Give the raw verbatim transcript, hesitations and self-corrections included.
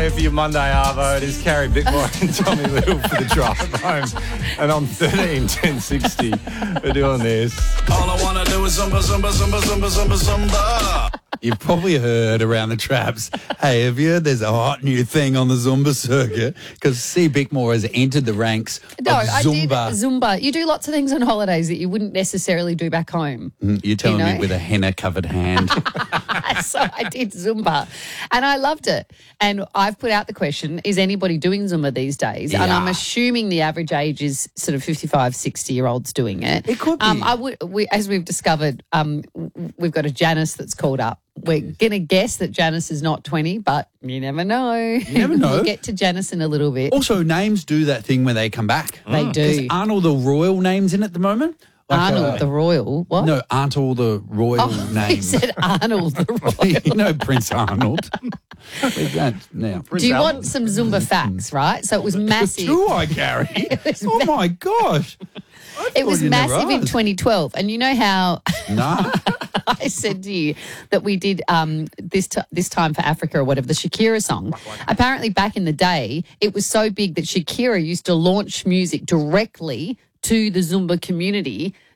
here for your Monday Arvo. It is Carrie Bickmore and Tommy Little for the drive home. And on thirteen ten sixty, we're doing this. All I want to do is zumba, zumba, zumba, zumba, zumba, zumba. You've probably heard around the traps, hey, have you heard there's a hot new thing on the Zumba circuit? Because C. Bickmore has entered the ranks No, of I did Zumba. Zumba. You do lots of things on holidays that you wouldn't necessarily do back home. Mm, You're telling You know? me with a henna-covered hand. So I did Zumba and I loved it. And I've put out the question, is anybody doing Zumba these days? And I'm Yeah. assuming the average age is sort of fifty-five, sixty-year-olds doing it. It could Um, be. I would, we, as we've discovered, um, w- we've got a Janice that's called up. We're going to guess that Janice is not twenty, but you never know. You never know. We'll get to Janice in a little bit. Also, names do that thing when they come back. They Because do. aren't all the royal names in at the moment? Like, Arnold uh, the Royal. What? No, aren't all the royal Oh, he names. said Arnold the Royal. You know Prince Arnold. With that now. Do you want some Zumba facts, right? So it was massive. Do I, Gary? was Oh, my gosh. It was thought you never massive in asked. twenty twelve. And you know how No. I said to you that we did um, this t- this time for Africa or whatever, the Shakira song. Apparently back in the day, it was so big that Shakira used to launch music directly to the Zumba community